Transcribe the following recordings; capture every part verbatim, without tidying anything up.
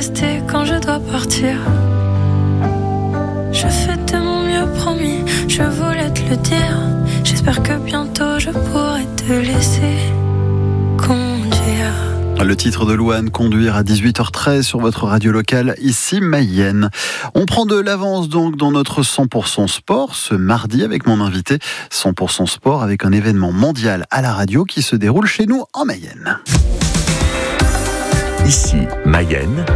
rester quand je dois partir. Je fais de mon mieux, promis, je voulais te le dire. J'espère que bientôt je pourrai te laisser conduire. Le titre de Louane, Conduire, à dix-huit heures treize sur votre radio locale, ici Mayenne. On prend de l'avance donc dans notre cent pour cent sport ce mardi avec mon invité. cent pour cent sport avec un événement mondial à la radio qui se déroule chez nous en Mayenne. Ici Mayenne.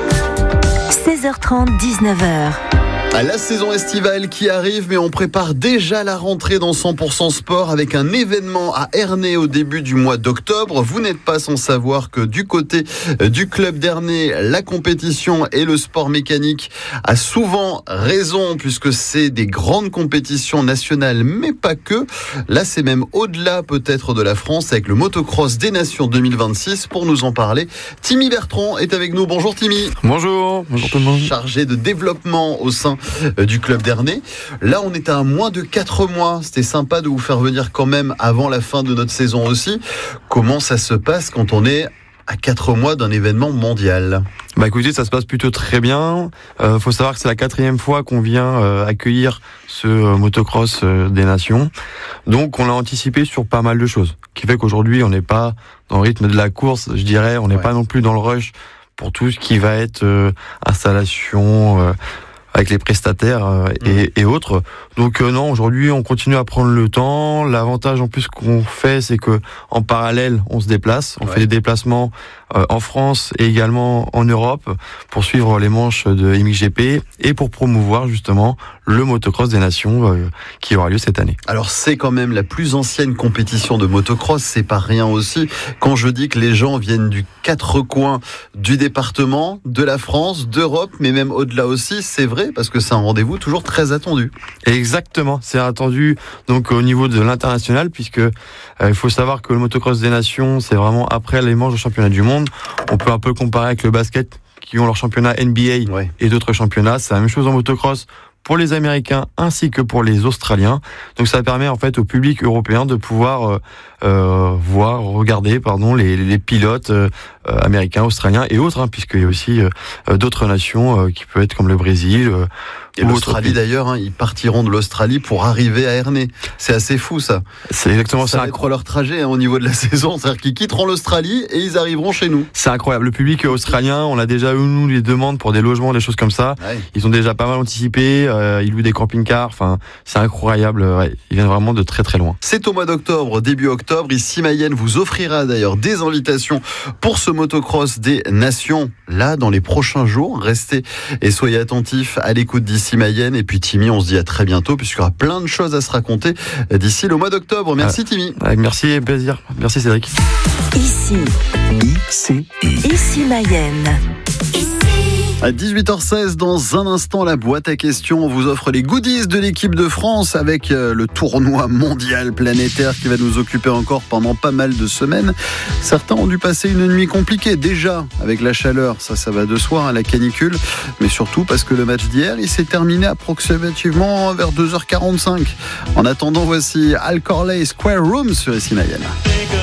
seize heures trente, dix-neuf heures. La saison estivale qui arrive, mais on prépare déjà la rentrée dans cent pour cent sport avec un événement à Ernée au début du mois d'octobre. Vous n'êtes pas sans savoir que du côté du club d'Ernée, la compétition et le sport mécanique a souvent raison puisque c'est des grandes compétitions nationales, mais pas que. Là, c'est même au-delà peut-être de la France avec le motocross des nations deux mille vingt-six. Pour nous en parler, Timmy Bertrand est avec nous. Bonjour Timmy. Bonjour. Bonjour tout le monde. Chargé de développement au sein du club d'Ernée. Là, on est à moins de quatre mois. C'était sympa de vous faire venir quand même avant la fin de notre saison aussi. Comment ça se passe quand on est à quatre mois d'un événement mondial? Bah écoutez, ça se passe plutôt très bien. Euh, faut savoir que c'est la quatrième fois qu'on vient euh, accueillir ce euh, motocross euh, des nations. Donc on l'a anticipé sur pas mal de choses. Qui fait qu'aujourd'hui, on n'est pas dans le rythme de la course, je dirais. On n'est ouais. pas non plus dans le rush pour tout ce qui va être euh, installation, euh, avec les prestataires euh, et, et autres. Donc euh, non, aujourd'hui on continue à prendre le temps. L'avantage en plus qu'on fait, c'est que en parallèle on se déplace. On ouais. fait des déplacements euh, en France et également en Europe pour suivre les manches de M X G P et pour promouvoir justement le motocross des nations euh, qui aura lieu cette année. Alors c'est quand même la plus ancienne compétition de motocross, c'est pas rien aussi. Quand je dis que les gens viennent du quatre coins du département, de la France, d'Europe, mais même au-delà aussi, c'est vrai parce que c'est un rendez-vous toujours très attendu. Exactement, c'est attendu donc au niveau de l'international puisque euh, il faut savoir que le motocross des nations, c'est vraiment après les manches de championnat du monde. On peut un peu comparer avec le basket qui ont leur championnat N B A ouais. et d'autres championnats. C'est la même chose en motocross pour les Américains ainsi que pour les Australiens. Donc ça permet en fait au public européen de pouvoir euh, euh, voir, regarder pardon les, les pilotes euh, américains, australiens et autres, hein, puisqu'il y a aussi euh, d'autres nations euh, qui peuvent être comme le Brésil. Euh, et l'Australie d'ailleurs, hein, ils partiront de l'Australie pour arriver à Ernée. C'est assez fou ça. C'est exactement ça. Ça va être leur trajet hein, au niveau de la saison, c'est-à-dire qu'ils quitteront l'Australie et ils arriveront chez nous. C'est incroyable. Le public australien, on a déjà eu nous les demandes pour des logements, des choses comme ça. Ouais. Ils ont déjà pas mal anticipé. Euh, ils louent des camping-cars. Enfin, c'est incroyable. Ouais, ils viennent vraiment de très très loin. C'est au mois d'octobre, début octobre. Ici Mayenne vous offrira d'ailleurs des invitations pour ce motocross des nations. Là, dans les prochains jours, restez et soyez attentifs à l'écoute d'ici Mayenne. Et puis Timmy, on se dit à très bientôt puisqu'il y aura plein de choses à se raconter d'ici le mois d'octobre. Merci ah, Timmy. Merci et plaisir. Merci Cédric. Ici. Ici. Ici Mayenne. À dix-huit heures seize, dans un instant, la boîte à questions. On vous offre les goodies de l'équipe de France avec le tournoi mondial planétaire qui va nous occuper encore pendant pas mal de semaines. Certains ont dû passer une nuit compliquée déjà avec la chaleur. Ça, ça va de soi, hein, la canicule. Mais surtout parce que le match d'hier, il s'est terminé approximativement vers deux heures quarante-cinq. En attendant, voici Al Corley Square Room sur Ici Mayenne.